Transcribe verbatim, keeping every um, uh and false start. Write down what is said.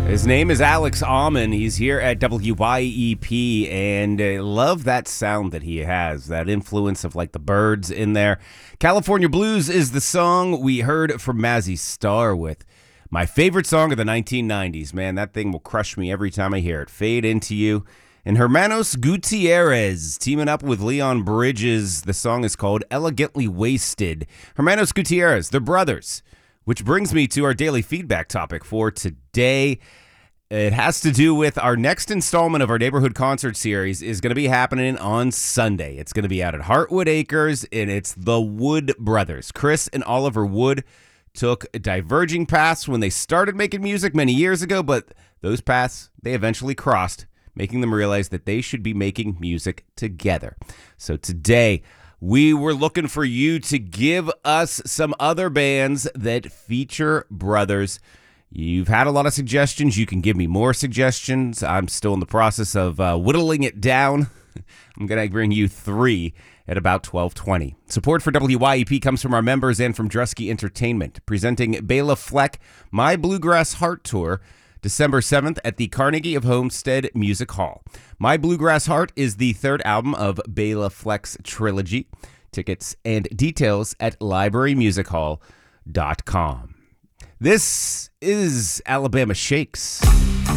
His name is Alex Alman. He's here at W Y E P, and I love that sound that he has, that influence of like the birds in there. California Blues is the song we heard from Mazzy Star with my favorite song of the nineteen nineties. Man, that thing will crush me every time I hear it. Fade Into You. And Hermanos Gutierrez teaming up with Leon Bridges. The song is called Elegantly Wasted. Hermanos Gutierrez, they're brothers. Which brings me to our daily feedback topic for today. It has to do with our next installment of our neighborhood concert series is going to be happening on Sunday. It's going to be out at Heartwood Acres, and it's the Wood Brothers. Chris and Oliver Wood took diverging paths when they started making music many years ago, but those paths, they eventually crossed, making them realize that they should be making music together. So today, we were looking for you to give us some other bands that feature brothers. You've had a lot of suggestions. You can give me more suggestions. I'm still in the process of uh, whittling it down. I'm going to bring you three at about twelve twenty. Support for W Y E P comes from our members and from Drusky Entertainment, presenting Bela Fleck, My Bluegrass Heart Tour, December seventh at the Carnegie of Homestead Music Hall. My Bluegrass Heart is the third album of Bela Fleck's trilogy. Tickets and details at library music hall dot com. This is Alabama Shakes.